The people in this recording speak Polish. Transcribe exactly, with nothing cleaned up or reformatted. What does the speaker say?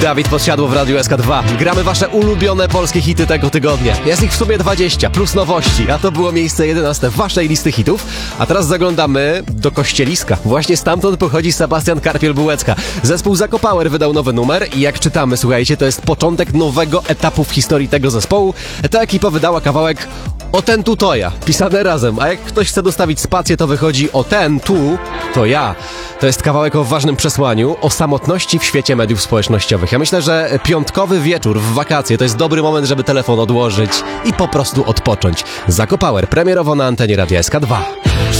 Dawid Podsiadło w Radiu S K dwa. Gramy wasze ulubione polskie hity tego tygodnia. Jest ich w sumie dwadzieścia, plus nowości, a to było miejsce jedenaste waszej listy hitów. A teraz zaglądamy do Kościeliska. Właśnie stamtąd pochodzi Sebastian Karpiel-Bułecka. Zespół Zakopower wydał nowy numer i jak czytamy, słuchajcie, to jest początek nowego etapu w historii tego zespołu. Ta ekipa wydała kawałek O ten tu to ja, pisane razem, a jak ktoś chce dostawić spację, to wychodzi O ten tu to ja. To jest kawałek o ważnym przesłaniu, o samotności w świecie mediów społecznościowych. Ja myślę, że piątkowy wieczór w wakacje to jest dobry moment, żeby telefon odłożyć i po prostu odpocząć. Zakopower, premierowo na antenie Radia S K dwa.